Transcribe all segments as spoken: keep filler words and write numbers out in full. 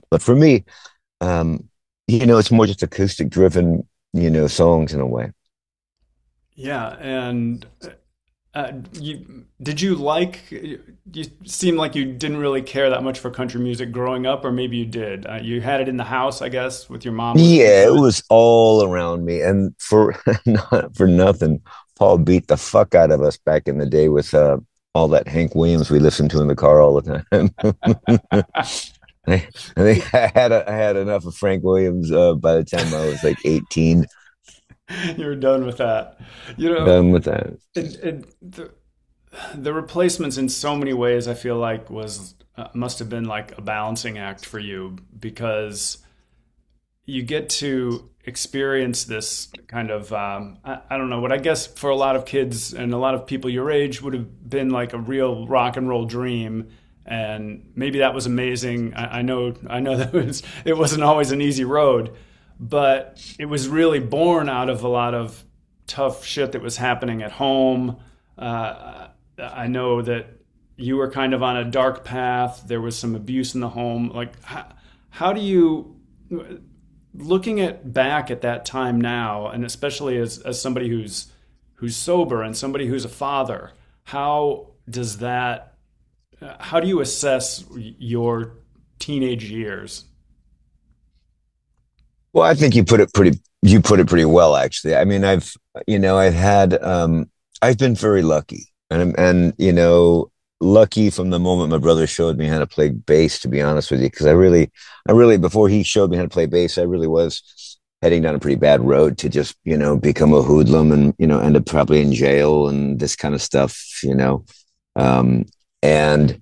But for me, um, you know, it's more just acoustic driven, you know, songs in a way. Yeah, and uh, you did you like you seem like you didn't really care that much for country music growing up, or maybe you did. Uh, you had it in the house, I guess, with your mom listening Yeah, to it it. was all around me, and for not for nothing, Paul beat the fuck out of us back in the day with uh, all that Hank Williams we listened to in the car all the time. I, I think I had a, I had enough of Frank Williams uh, by the time I was like eighteen. You're done with that. You know, Done with that. it, it, the, the replacements in so many ways I feel like was uh, must have been like a balancing act for you because you get to experience this kind of um, I, I don't know what I guess for a lot of kids and a lot of people your age would have been like a real rock and roll dream, and maybe that was amazing. I, I know I know that it was it wasn't always an easy road, but it was really born out of a lot of tough shit that was happening at home. uh, I know that you were kind of on a dark path. There was some abuse in the home. Like how, how do you, looking at back at that time now, and especially as, as somebody who's who's sober and somebody who's a father, how does that, how do you assess your teenage years? Well, I think you put it pretty you put it pretty well, actually. I mean, I've you know I've had um, I've been very lucky, and and you know lucky from the moment my brother showed me how to play bass. To be honest with you, because I really I really before he showed me how to play bass, I really was heading down a pretty bad road to just you know become a hoodlum and you know end up probably in jail and this kind of stuff. You know, um, and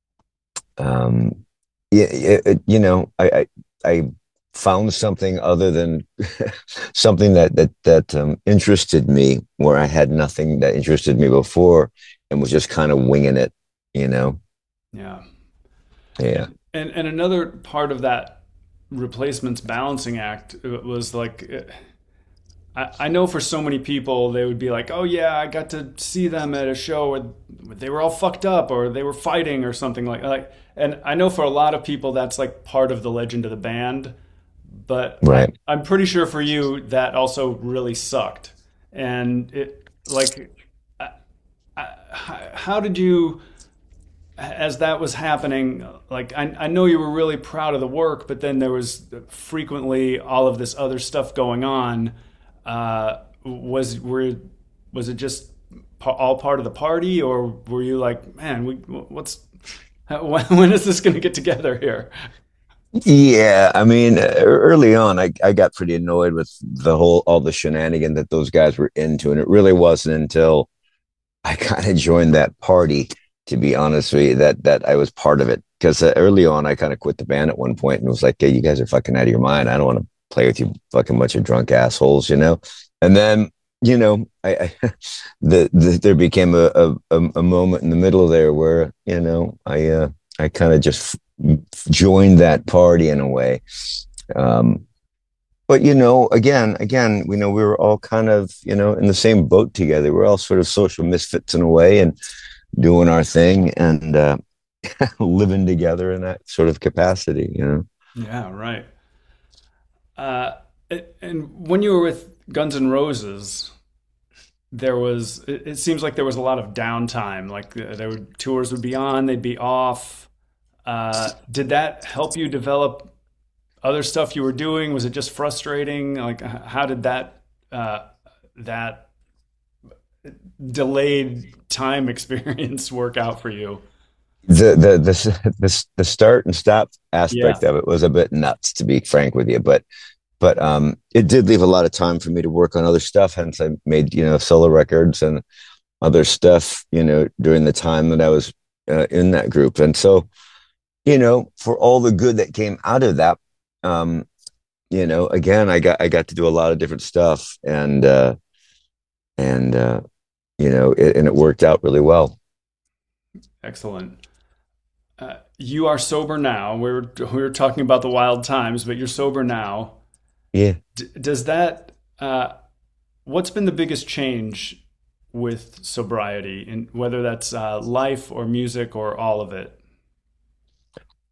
um, yeah, it, you know, I, I, I found something other than something that that that um, interested me, where I had nothing that interested me before, and was just kind of winging it, you know. Yeah. Yeah, And and another part of that replacements balancing act was like I, I know for so many people they would be like, oh yeah, I got to see them at a show where they were all fucked up or they were fighting or something like like. And I know for a lot of people that's like part of the legend of the band, but I, right. I'm pretty sure for you that also really sucked. And it like, I, I, how did you? As that was happening, like I, I know you were really proud of the work, but then there was frequently all of this other stuff going on. Uh, was were was it just all part of the party, or were you like, man, we what's when, when is this going to get together here? Yeah, I mean, uh, early on, I, I got pretty annoyed with the whole all the shenanigan that those guys were into, and it really wasn't until I kind of joined that party, to be honest with you, that that I was part of it. Because uh, early on, I kind of quit the band at one point and was like, "Hey, you guys are fucking out of your mind. I don't want to play with you, fucking bunch of drunk assholes," you know. And then, you know, I, I the, the there became a, a a moment in the middle there where you know I uh, I kind of just f- joined that party in a way. Um, but you know, again, again, you know, we were all kind of, you know, in the same boat together. We're all sort of social misfits in a way, and doing our thing and uh, living together in that sort of capacity, you know. Yeah, right. Uh, and when you were with Guns N' Roses, there was it, it seems like there was a lot of downtime. Like uh, there would tours would be on, they'd be off. Uh, did that help you develop other stuff you were doing? Was it just frustrating? Like how did that uh, that delayed time experience work out for you? The the the the the start and stop Yeah. aspect of it was a bit nuts, to be frank with you, but but um, it did leave a lot of time for me to work on other stuff. Hence, I made you know solo records and other stuff, you know, during the time that I was uh, in that group. And so, you know, for all the good that came out of that, um, you know, again, I got I got to do a lot of different stuff, and uh, and uh, you know, it, and it worked out really well. Excellent. Uh, you are sober now. We were we were talking about the wild times, but you're sober now. Yeah. D- does that uh, what's been the biggest change with sobriety, and whether that's uh, life or music or all of it?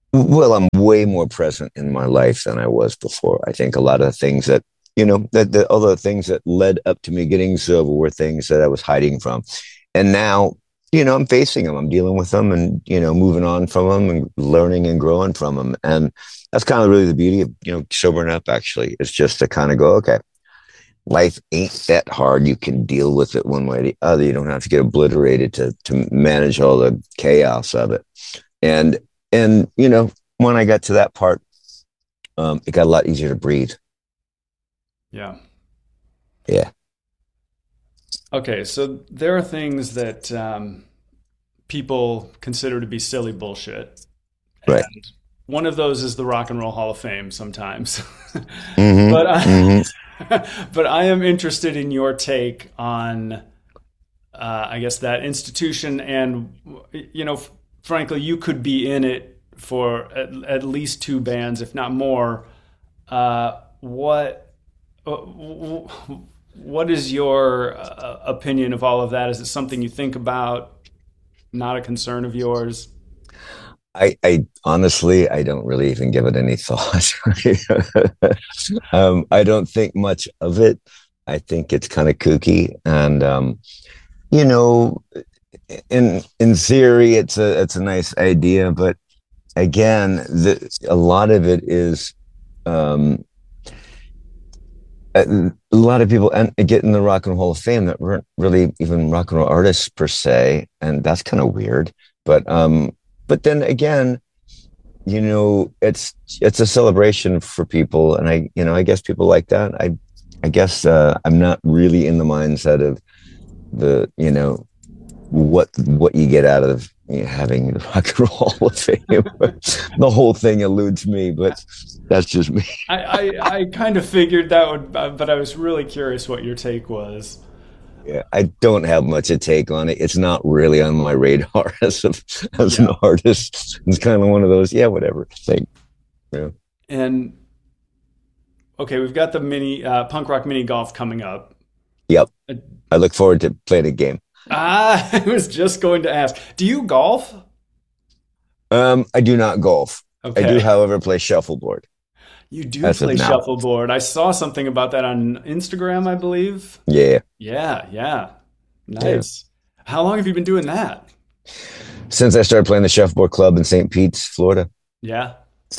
Well, I'm way more present in my life than I was before. I think a lot of the things that, you know, that the other things that led up to me getting sober were things that I was hiding from. And now, you know, I'm facing them, I'm dealing with them and, you know, moving on from them and learning and growing from them. And that's kind of really the beauty of, you know, sobering up actually. It's just to kind of go, okay, life ain't that hard. You can deal with it one way or the other. You don't have to get obliterated to to manage all the chaos of it. And and you know, when I got to that part, um, it got a lot easier to breathe. Yeah. Yeah, Okay, so there are things that um, people consider to be silly bullshit, right. and one of those is the Rock and Roll Hall of Fame sometimes. Mm-hmm. but I, Mm-hmm. but I am interested in your take on, uh, I guess, that institution, and you know, f- frankly, you could be in it for at, at least two bands, if not more. Uh, what uh, what is your uh, opinion of all of that? Is it something you think about? Not a concern of yours? I, I honestly, I don't really even give it any thought. um, I don't think much of it. I think it's kind of kooky, and um, you know, in in theory, it's a it's a nice idea, but again, the, a lot of it is um, a, a lot of people and get in the Rock and Roll Hall of Fame that weren't really even rock and roll artists per se, and that's kind of weird. But um, but then again, you know, it's it's a celebration for people, and I, you know, I guess people like that. I, I guess uh, I'm not really in the mindset of the, you know, what what you get out of, you know, having the Rock and Roll Hall of Fame. The whole thing eludes me, but that's just me. I, I, I kind of figured that would, uh, but I was really curious what your take was. Yeah, I don't have much to take on it. It's not really on my radar as a, as an Yeah. artist. It's kind of one of those, yeah, whatever thing. Yeah. And okay, we've got the mini uh, punk rock mini golf coming up. Yep. Uh, I look forward to playing a game. Ah, I was just going to ask, do you golf? Um, I do not golf. I do, Okay. however, play shuffleboard You do as of play now. shuffleboard. I saw something about that on Instagram, I believe. Yeah, Yeah, yeah. yeah. Nice. How long have you been doing that? Since I started playing the shuffleboard club in Saint Pete's, Florida. Yeah.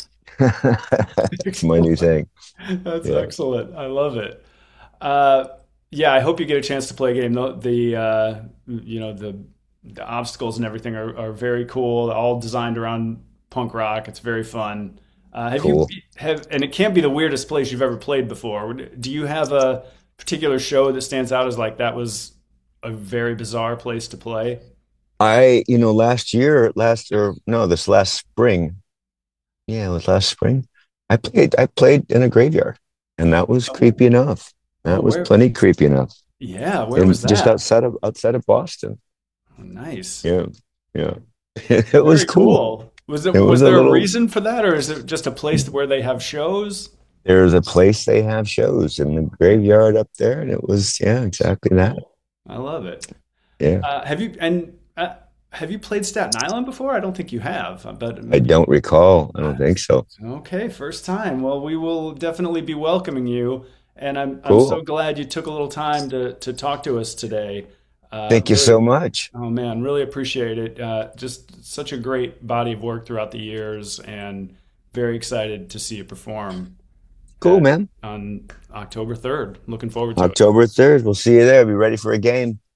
It's my new thing. That's Yeah, excellent. I love it. Uh, yeah, I hope you get a chance to play a game. The, the uh, you know, the the obstacles and everything are, are very cool. All designed around punk rock. It's very fun. Uh, have you cool. have and it can't be the weirdest place you've ever played before. Do you have a particular show that stands out as like that was a very bizarre place to play? I, you know, last year, last or no, this last spring. Yeah, it was last spring. I played. I played in a graveyard, and that was Oh, creepy enough. oh, That was where? plenty creepy enough, Yeah, where was and just that? outside of outside of Boston. Oh, nice. Yeah, yeah. It was Very cool. cool. Was it It was was a there a little. reason for that, or is it just a place where they have shows? There's a place they have shows in the graveyard up there, and it was, yeah, exactly that. Cool. I love it. Yeah. Uh, have you and uh, have you played Staten Island before? I don't think you have, uh, but I maybe. don't recall. I don't Uh, think so. okay, first time. Well, we will definitely be welcoming you, and I'm I'm so Cool. glad you took a little time to to talk to us today. Uh, Thank you really, so much. oh man, really appreciate it. Uh, just such a great body of work throughout the years, and very excited to see you perform Cool, at, man. on October third. Looking forward to it. October third. We'll see you there. Be ready for a game.